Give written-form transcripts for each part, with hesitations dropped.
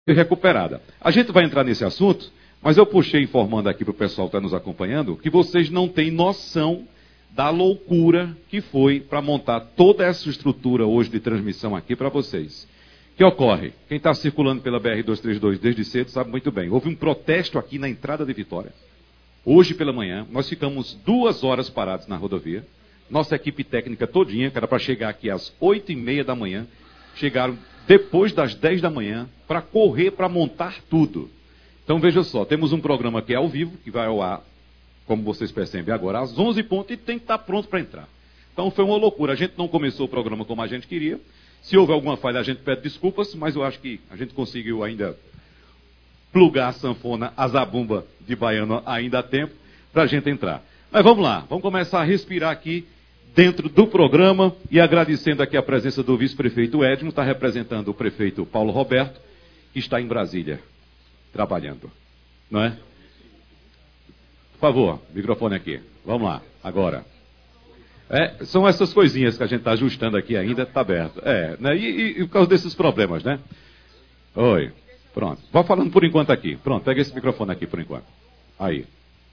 recuperada. A gente vai entrar nesse assunto, mas eu puxei informando aqui para o pessoal que está nos acompanhando que vocês não têm noção da loucura que foi para montar toda essa estrutura hoje de transmissão aqui para vocês. O que ocorre? Quem está circulando pela BR-232 desde cedo sabe muito bem. Houve um protesto aqui na entrada de Vitória. Hoje pela manhã, nós ficamos 2 horas parados na rodovia. Nossa equipe técnica todinha, que era para chegar aqui às 8h30 da manhã, chegaram depois das 10 da manhã para correr, para montar tudo. Então veja só, temos um programa que é ao vivo, que vai ao ar, como vocês percebem agora, às 11h e tem que estar pronto para entrar. Então foi uma loucura, a gente não começou o programa como a gente queria. Se houve alguma falha, a gente pede desculpas, mas eu acho que a gente conseguiu ainda plugar a sanfona, a zabumba de baiano ainda há tempo, para a gente entrar. Mas vamos lá, vamos começar a respirar aqui dentro do programa e agradecendo aqui a presença do vice-prefeito Edmo, está representando o prefeito Paulo Roberto, que está em Brasília, trabalhando, não é? Por favor, microfone aqui, vamos lá, agora. São essas coisinhas que a gente está ajustando aqui ainda, está aberto. Né? E por causa desses problemas, né? Oi, pronto. Vá falando por enquanto aqui. Pronto, pega esse microfone aqui por enquanto. Aí.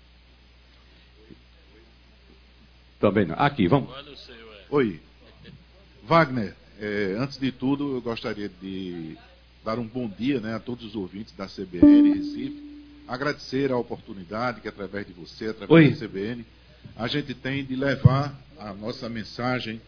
Também não. Aqui, vamos. Oi. Wagner, antes de tudo, eu gostaria de dar um bom dia, né, a todos os ouvintes da CBN Recife. Agradecer a oportunidade que, através de você, através da CBN, a gente tem de levar a nossa mensagem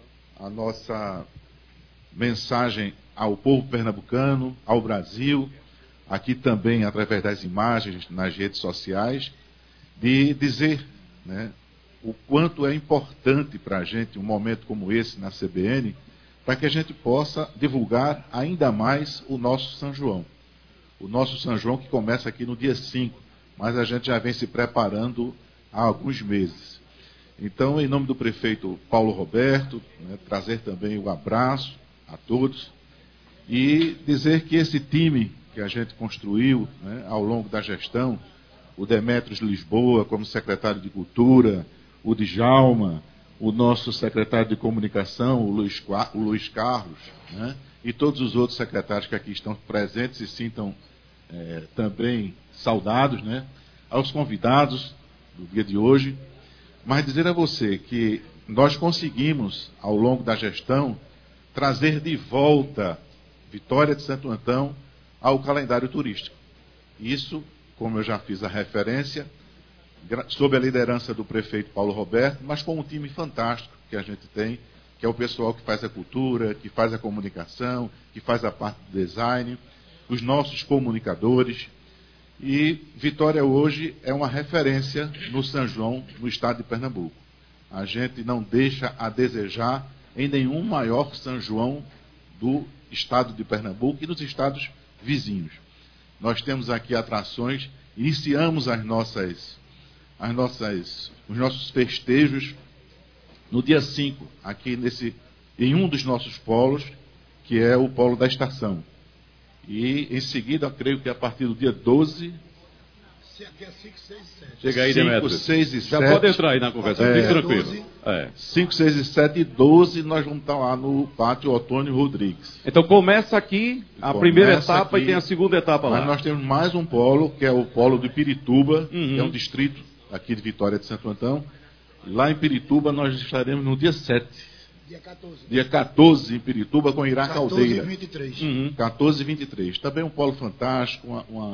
ao povo pernambucano, ao Brasil, aqui também através das imagens nas redes sociais, de dizer, né, o quanto é importante para a gente um momento como esse na CBN, para que a gente possa divulgar ainda mais o nosso São João. O nosso São João que começa aqui no dia 5, mas a gente já vem se preparando há alguns meses. Então, em nome do prefeito Paulo Roberto, né, trazer também o abraço a todos e dizer que esse time que a gente construiu, né, ao longo da gestão, o Demetrios Lisboa como secretário de Cultura, o Djalma, o nosso secretário de Comunicação, o Luiz Carlos, né, e todos os outros secretários que aqui estão presentes e sintam também saudados, né, aos convidados do dia de hoje, mas dizer a você que nós conseguimos, ao longo da gestão, trazer de volta Vitória de Santo Antão ao calendário turístico. Isso, como eu já fiz a referência, sob a liderança do prefeito Paulo Roberto, mas com um time fantástico que a gente tem, que é o pessoal que faz a cultura, que faz a comunicação, que faz a parte do design, os nossos comunicadores. E Vitória hoje é uma referência no São João, no estado de Pernambuco. A gente não deixa a desejar em nenhum maior São João do estado de Pernambuco e dos estados vizinhos. Nós temos aqui atrações, iniciamos os nossos festejos no dia 5, aqui em um dos nossos polos, que é o polo da estação. E em seguida, creio que a partir do dia 12... Aqui é 5, 6 e 7. Chega aí, Demetrios. 5, 6 e 7. Já pode entrar aí na conversa, fique tranquilo. 5, 6 e 7 e 12, nós vamos estar lá no Pátio Otônio Rodrigues. Então começa aqui a primeira etapa aqui, e tem a segunda etapa lá. Mas nós temos mais um polo, que é o polo de Pirituba, que é um distrito aqui de Vitória de Santo Antão. Lá em Pirituba nós estaremos no dia 7. Dia 14. Dia 14 em Pirituba com Irá Caldeira. 14 e 23. 14 e 23. Também um polo fantástico.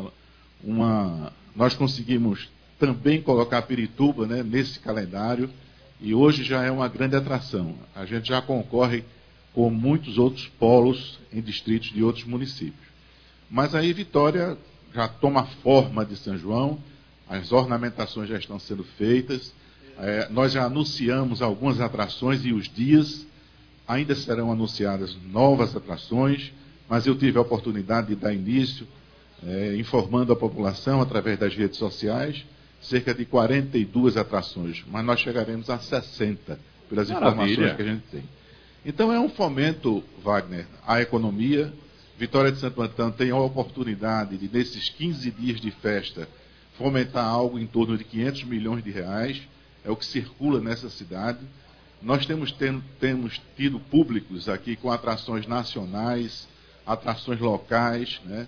Nós conseguimos também colocar Pirituba, né, nesse calendário. E hoje já é uma grande atração. A gente já concorre com muitos outros polos em distritos de outros municípios. Mas aí Vitória já toma forma de São João. As ornamentações já estão sendo feitas. Nós já anunciamos algumas atrações e os dias. Ainda serão anunciadas novas atrações, mas eu tive a oportunidade de dar início, informando a população através das redes sociais, cerca de 42 atrações, mas nós chegaremos a 60, pelas informações que a gente tem. Então é um fomento, Wagner, à economia. Vitória de Santo Antão tem a oportunidade de, nesses 15 dias de festa, fomentar algo em torno de 500 milhões de reais, é o que circula nessa cidade. Nós temos tido públicos aqui com atrações nacionais, atrações locais, né?